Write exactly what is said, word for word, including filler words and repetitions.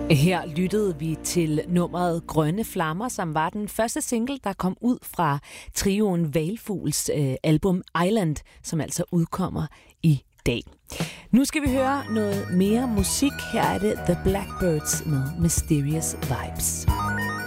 Her lyttede vi til nummeret Grønne Flammer, som var den første single, der kom ud fra trioen Hvalfugls øh, album Island, som altså udkommer i dag. Nu skal vi høre noget mere musik. Her er det The Blackbirds med Mysterious Vibes.